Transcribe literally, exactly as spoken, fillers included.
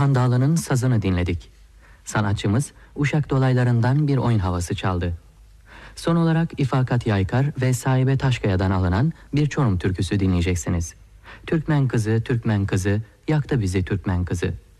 Orhan Dağlı'nın sazını dinledik. Sanatçımız Uşak dolaylarından bir oyun havası çaldı. Son olarak İfakat Yaykar ve Sahibe Taşkaya'dan alınan bir Çorum türküsü dinleyeceksiniz. Türkmen kızı, Türkmen kızı, yaktı bizi Türkmen kızı.